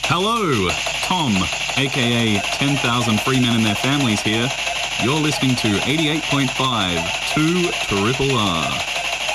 Hello, Tom, aka 10,000 Free Men and Their Families here. You're listening to 88.5 2 Triple R.